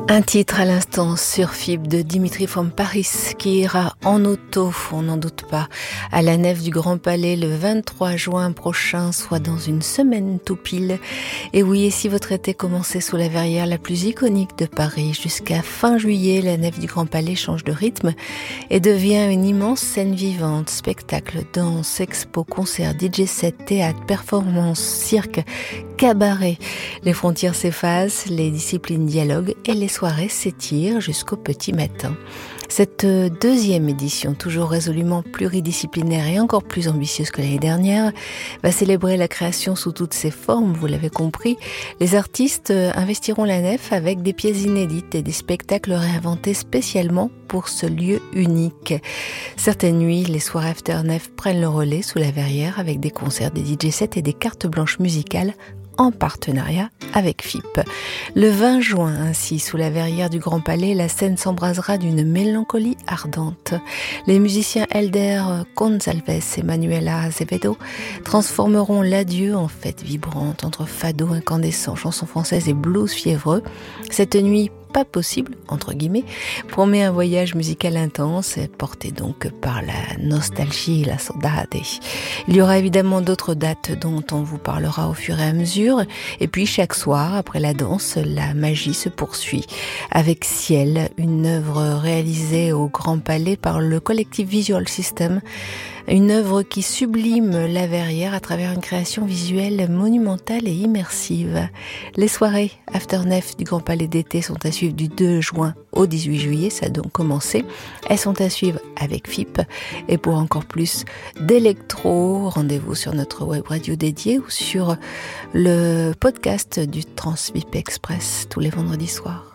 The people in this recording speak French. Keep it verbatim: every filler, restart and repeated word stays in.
Un titre à l'instant sur F I B de Dimitri from Paris qui ira en auto, on n'en doute pas, à la nef du Grand Palais le vingt-trois juin prochain, soit dans une semaine tout pile. Et oui, et si votre été commençait sous la verrière la plus iconique de Paris, jusqu'à fin juillet, la nef du Grand Palais change de rythme et devient une immense scène vivante, spectacle, danse, expo, concert, D J set, théâtre, performance, cirque, cabaret. Les frontières s'effacent, les disciplines dialoguent et les soirées s'étirent jusqu'au petit matin. Cette deuxième édition, toujours résolument pluridisciplinaire et encore plus ambitieuse que l'année dernière, va célébrer la création sous toutes ses formes, vous l'avez compris. Les artistes investiront la nef avec des pièces inédites et des spectacles réinventés spécialement pour ce lieu unique. Certaines nuits, les soirées after nef prennent le relais sous la verrière avec des concerts, des D J sets et des cartes blanches musicales en partenariat avec F I P. Le vingt juin, ainsi, sous la verrière du Grand Palais, la scène s'embrasera d'une mélancolie ardente. Les musiciens Helder Gonzalez et Manuela Azevedo transformeront l'adieu en fête vibrante entre fado incandescent, chansons françaises et blues fiévreux. Cette nuit pas possible, entre guillemets, promet un voyage musical intense, porté donc par la nostalgie et la saudade. Il y aura évidemment d'autres dates dont on vous parlera au fur et à mesure, et puis chaque soir, après la danse, la magie se poursuit. Avec Ciel, une œuvre réalisée au Grand Palais par le collectif Visual System, une œuvre qui sublime la verrière à travers une création visuelle monumentale et immersive. Les soirées after nef du Grand Palais d'été sont à suivre du deux juin au dix-huit juillet, ça a donc commencé. Elles sont à suivre avec F I P. Et pour encore plus d'électro, rendez-vous sur notre web radio dédiée ou sur le podcast du Transvip Express tous les vendredis soirs.